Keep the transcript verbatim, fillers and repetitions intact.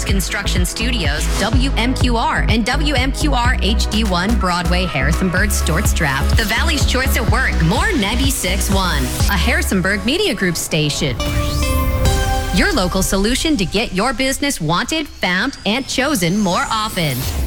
Construction Studios, W M Q R, and W M Q R H D one Broadway, Harrisonburg, Storts Draft. The Valley's Choice at Work, more ninety-six point one, a Harrisonburg Media Group station. Your local solution to get your business wanted, found, and chosen more often.